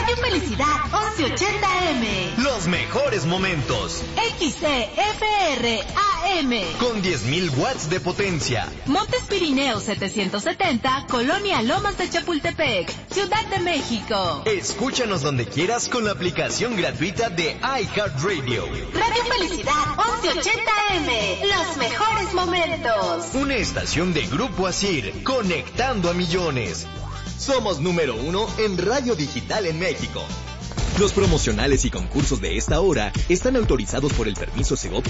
Radio Felicidad 1180M. Los mejores momentos. XCFR AM. Con 10.000 watts de potencia. Montes Pirineos 770, Colonia Lomas de Chapultepec, Ciudad de México. Escúchanos donde quieras con la aplicación gratuita de iHeartRadio. Radio Felicidad 1180M. Los mejores momentos. Una estación de Grupo Asir, conectando a millones. Somos número 1 en radio digital en México. Los promocionales y concursos de esta hora están autorizados por el permiso Segov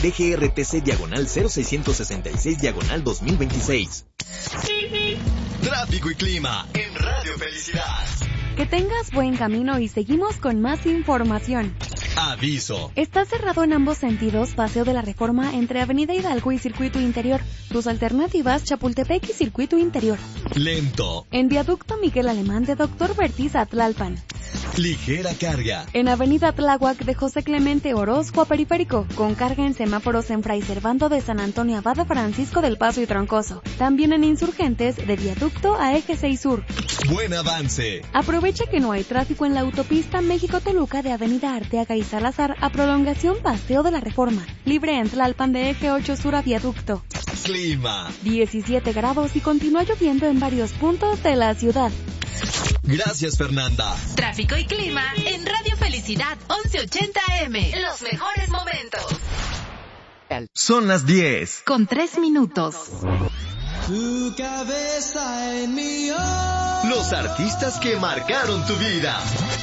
DGRTC/00666/2026. Tráfico y clima en Radio Felicidad. Que tengas buen camino y seguimos con más información. Aviso. Está cerrado en ambos sentidos Paseo de la Reforma entre Avenida Hidalgo y Circuito Interior. Tus alternativas Chapultepec y Circuito Interior. Lento. En Viaducto Miguel Alemán de Dr. Bertiz a Tlalpan. Ligera carga. En Avenida Tláhuac de José Clemente Orozco a Periférico, con carga en semáforos en Fray Servando de San Antonio Abad a Francisco del Paso y Troncoso. También en Insurgentes de Viaducto a Eje 6 Sur. Buen avance. Aprovecha que no hay tráfico en la autopista México-Toluca de Avenida Arteaga y Salazar a prolongación Paseo de la Reforma. Libre en Tlalpan de Eje 8 Sur a Viaducto. Clima. 17 grados y continúa lloviendo en varios puntos de la ciudad. Gracias, Fernanda. Tráfico y clima en Radio Felicidad 1180M. Los mejores momentos. Son las 10. Con 3 minutos. Tu cabeza en mi Los artistas que marcaron tu vida.